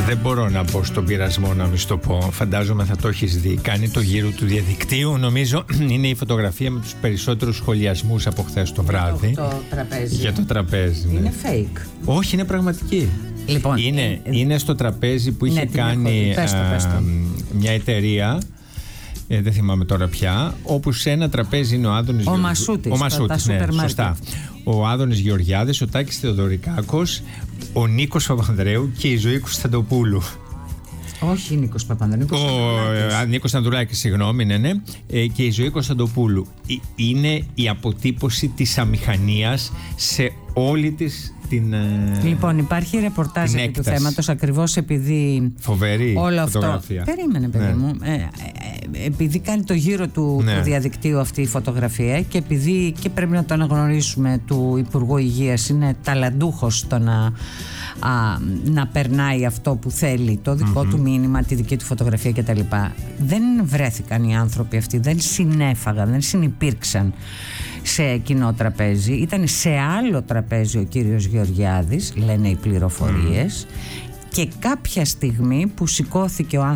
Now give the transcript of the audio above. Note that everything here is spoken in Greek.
Δεν μπορώ να μπω στον πειρασμό να μην στο πω. Φαντάζομαι θα το έχεις δει. Κάνει το γύρο του διαδικτύου. Νομίζω είναι η φωτογραφία με τους περισσότερους σχολιασμούς από χθες το βράδυ. Το τραπέζι. Για το τραπέζι. Ναι. Είναι fake. Όχι, είναι πραγματική. Λοιπόν, είναι στο τραπέζι που είχε κάνει μια εταιρεία. Δεν θυμάμαι τώρα πια. Όπου σε ένα τραπέζι είναι ο Άδωνης Μασούτης. Ο Μασούτης, ναι, σωστά. Ο Άδωνης Γεωργιάδης, ο Τάκης Θεοδωρικάκος, ο Νίκος Παπανδρέου και η Ζωή Κωνσταντοπούλου. Όχι Νίκος Παπανδρέου. Νίκος Ανδρουλάκης, συγγνώμη, ναι. Και η Ζωή Κωνσταντοπούλου. Είναι η αποτύπωση της αμηχανίας σε όλη της την. Λοιπόν, υπάρχει ρεπορτάζ επί του θέματος ακριβώς επειδή. Φοβερή όλο φωτογραφία. Αυτό. Περίμενε, παιδί μου. Επειδή κάνει το γύρο του διαδικτύου αυτή η φωτογραφία και επειδή και πρέπει να το αναγνωρίσουμε του Υπουργού Υγείας είναι ταλαντούχος στο να περνάει αυτό που θέλει, το δικό του μήνυμα, τη δική του φωτογραφία κτλ. Δεν βρέθηκαν οι άνθρωποι αυτοί, δεν συνέφαγαν, δεν συνυπήρξαν σε κοινό τραπέζι. Ήταν σε άλλο τραπέζι ο κύριος Γεωργιάδης, λένε οι πληροφορίες, και κάποια στιγμή που σηκώθηκε ο άνθρωπος